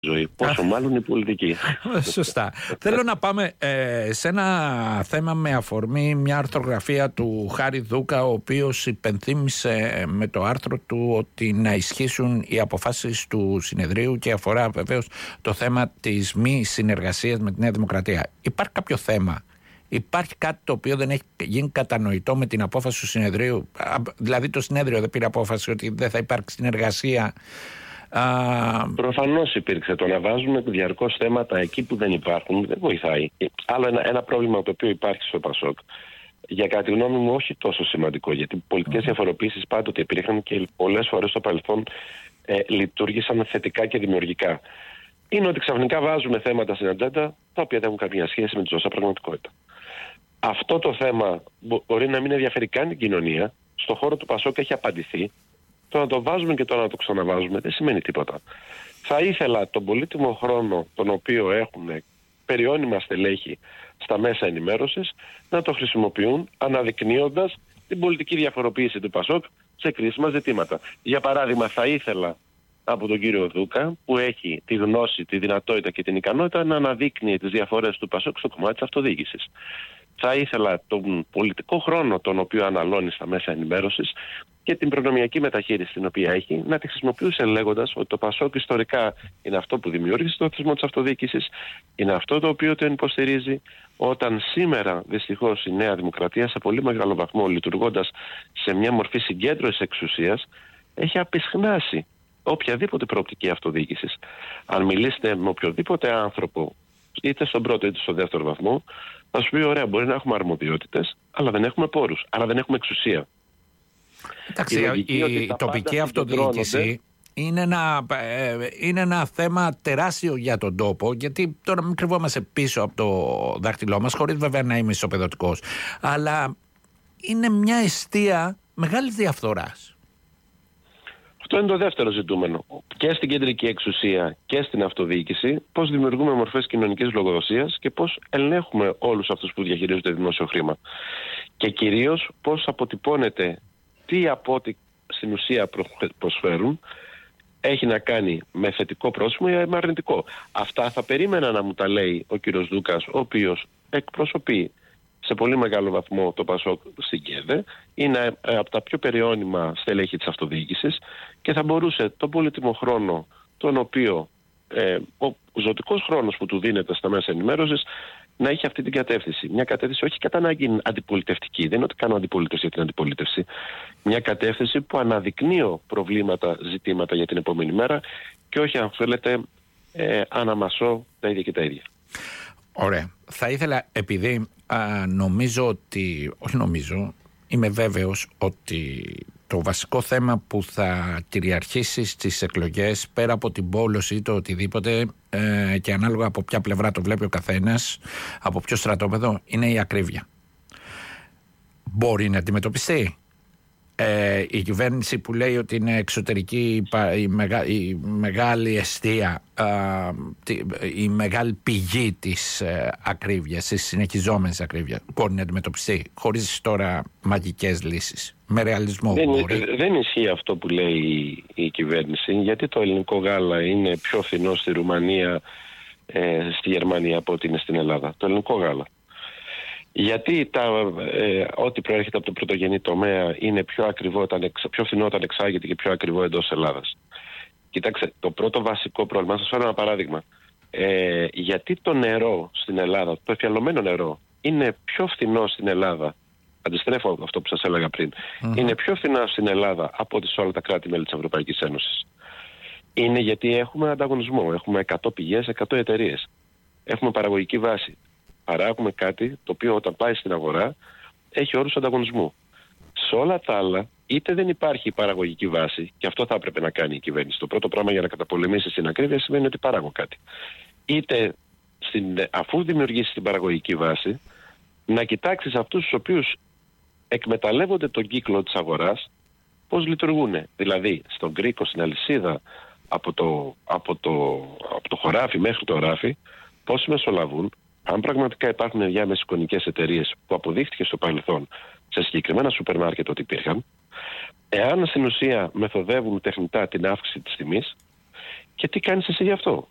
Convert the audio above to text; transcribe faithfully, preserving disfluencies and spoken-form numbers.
ζωή. Πόσο μάλλον η πολιτική. Σωστά. Θέλω να πάμε ε, σε ένα θέμα με αφορμή μια αρθρογραφία του Χάρη Δούκα, ο οποίος υπενθύμησε με το άρθρο του ότι να ισχύσουν οι αποφάσεις του συνεδρίου και αφορά βεβαίως το θέμα της μη συνεργασίας με τη Νέα Δημοκρατία. Υπάρχει κάποιο θέμα? Υπάρχει κάτι το οποίο δεν έχει γίνει κατανοητό με την απόφαση του συνεδρίου? Δηλαδή το συνέδριο δεν πήρε απόφαση ότι δεν θα υπάρξει συνεργασία? Προφανώς υπήρξε. Το να βάζουμε διαρκώς θέματα εκεί που δεν υπάρχουν δεν βοηθάει. Άλλο ένα, ένα πρόβλημα το οποίο υπάρχει στο ΠΑΣΟΚ, για κατά τη γνώμη μου όχι τόσο σημαντικό, γιατί πολιτικές διαφοροποίησεις πάντοτε υπήρχαν και πολλές φορές στο παρελθόν ε, λειτουργήσαν θετικά και δημιουργικά. Είναι ότι ξαφνικά βάζουμε θέματα στην ατζέντα τα οποία δεν έχουν καμία σχέση με τη ζώσα πραγματικότητα. Αυτό το θέμα μπορεί να μην ενδιαφέρει καν την κοινωνία. Στον χώρο του ΠΑΣΟΚ έχει απαντηθεί. Το να το βάζουμε και το να το ξαναβάζουμε δεν σημαίνει τίποτα. Θα ήθελα τον πολύτιμο χρόνο τον οποίο έχουν περιώνυμα στελέχη στα μέσα ενημέρωσης να το χρησιμοποιούν αναδεικνύοντας την πολιτική διαφοροποίηση του ΠΑΣΟΚ σε κρίσιμα ζητήματα. Για παράδειγμα, θα ήθελα από τον κύριο Δούκα, που έχει τη γνώση, τη δυνατότητα και την ικανότητα να αναδείκνυει τις διαφορές του ΠΑΣΟΚ στο κομμάτι της αυτοδιοίκησης. Θα ήθελα τον πολιτικό χρόνο τον οποίο αναλώνει στα μέσα ενημέρωσης και την προνομιακή μεταχείριση την οποία έχει να τη χρησιμοποιούσε λέγοντας ότι το ΠΑΣΟΚ ιστορικά είναι αυτό που δημιούργησε το θεσμό της αυτοδιοίκησης, είναι αυτό το οποίο τον υποστηρίζει, όταν σήμερα δυστυχώς η Νέα Δημοκρατία σε πολύ μεγάλο βαθμό, λειτουργώντας σε μια μορφή συγκέντρωσης εξουσίας, έχει απισχνάσει οποιαδήποτε προοπτική αυτοδιοίκησης. Αν μιλήσετε με οποιοδήποτε άνθρωπο, είτε στον πρώτο είτε στον δεύτερο βαθμό, θα σου πει: ωραία, μπορεί να έχουμε αρμοδιότητες, αλλά δεν έχουμε πόρους, αλλά δεν έχουμε εξουσία. Εντάξει, η, η, η τοπική αυτοδιοίκηση είναι ένα, ε, είναι ένα θέμα τεράστιο για τον τόπο, γιατί τώρα μην κρυβόμαστε πίσω από το δάχτυλό μας, χωρίς βέβαια να είμαι ισοπεδωτικός, αλλά είναι μια αιστεία μεγάλης διαφθοράς. Αυτό είναι το δεύτερο ζητούμενο. Και στην κεντρική εξουσία και στην αυτοδιοίκηση, πώς δημιουργούμε μορφές κοινωνικής λογοδοσίας και πώς ελέγχουμε όλους αυτούς που διαχειρίζονται δημόσιο χρήμα. Και κυρίως πώς αποτυπώνεται τι από ό,τι στην ουσία προσφέρουν έχει να κάνει με θετικό πρόσημο ή με αρνητικό. Αυτά θα περίμενα να μου τα λέει ο κύριος Δούκας, ο οποίος εκπροσωπεί σε πολύ μεγάλο βαθμό το ΠΑΣΟΚ στην ΚΕΔΕ, είναι από τα πιο περιώνυμα στελέχη της αυτοδιοίκησης και θα μπορούσε τον πολύτιμο χρόνο τον οποίο ε, ο ζωτικός χρόνος που του δίνεται στα μέσα ενημέρωσης να έχει αυτή την κατεύθυνση. Μια κατεύθυνση όχι κατά ανάγκη αντιπολιτευτική, δεν είναι ότι κάνω αντιπολίτευση για την αντιπολίτευση. Μια κατεύθυνση που αναδεικνύει προβλήματα, ζητήματα για την επόμενη μέρα και όχι, αν θέλετε, ε, αναμασώ τα ίδια και τα ίδια. Ωραία. Θα ήθελα, επειδή α, νομίζω ότι, όχι νομίζω, είμαι βέβαιος ότι το βασικό θέμα που θα κυριαρχήσει στις εκλογές, πέρα από την πόλωση ή το οτιδήποτε, ε, και ανάλογα από ποια πλευρά το βλέπει ο καθένας, από ποιο στρατόπεδο, είναι η ακρίβεια. Μπορεί να αντιμετωπιστεί. Ε, η κυβέρνηση που λέει ότι είναι εξωτερική η, μεγα, η μεγάλη αιστεία, α, η μεγάλη πηγή της ε, ακρίβειας, της συνεχιζόμενης ακρίβειας, μπορεί να αντιμετωπιστεί χωρίς τώρα μαγικές λύσεις, με ρεαλισμό? Δεν, μπορεί. δεν ισχύει αυτό που λέει η, η κυβέρνηση, γιατί το ελληνικό γάλα είναι πιο φθηνό στη Ρουμανία, ε, στη Γερμανία από ότι είναι στην Ελλάδα. Το ελληνικό γάλα. Γιατί τα, ε, ό,τι προέρχεται από το πρωτογενή τομέα είναι πιο, ακριβό, πιο φθηνό όταν εξάγεται και πιο ακριβό εντός Ελλάδας. Κοιτάξτε, το πρώτο βασικό πρόβλημα, σας φέρω ένα παράδειγμα. Ε, γιατί το νερό στην Ελλάδα, το εφιαλωμένο νερό, είναι πιο φθηνό στην Ελλάδα, αντιστρέφω αυτό που σας έλεγα πριν, mm-hmm. είναι πιο φθηνά στην Ελλάδα από ό,τι σε όλα τα κράτη-μέλη της Ευρωπαϊκής Ένωσης. Είναι γιατί έχουμε ανταγωνισμό, έχουμε εκατό πηγές, εκατό εταιρείες. Έχουμε παραγωγική βάση. Παράγουμε κάτι το οποίο όταν πάει στην αγορά έχει όρους ανταγωνισμού. Σε όλα τα άλλα, είτε δεν υπάρχει η παραγωγική βάση, και αυτό θα έπρεπε να κάνει η κυβέρνηση. Το πρώτο πράγμα για να καταπολεμήσει την ακρίβεια σημαίνει ότι παράγω κάτι. Είτε στην, αφού δημιουργήσει την παραγωγική βάση, να κοιτάξεις αυτούς τους οποίους εκμεταλλεύονται τον κύκλο της αγοράς, πώς λειτουργούν. Δηλαδή, στον κρίκο, στην αλυσίδα, από το, από το, από το χωράφι μέχρι το ράφι, πώς μεσολαβούν. Αν πραγματικά υπάρχουν ενδιάμεσες εικονικές εταιρείες που αποδείχθηκε στο παρελθόν σε συγκεκριμένα σούπερ μάρκετ ότι υπήρχαν, εάν στην ουσία μεθοδεύουν τεχνητά την αύξηση της τιμής, και τι κάνεις εσύ γι' αυτό?